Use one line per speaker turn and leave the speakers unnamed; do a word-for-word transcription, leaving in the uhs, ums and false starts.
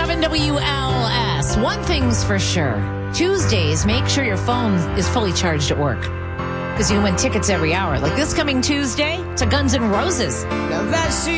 seven W L S. One thing's for sure. Tuesdays, make sure your phone is fully charged at work. Because you win tickets every hour. Like this coming Tuesday to Guns N' Roses.
Now that she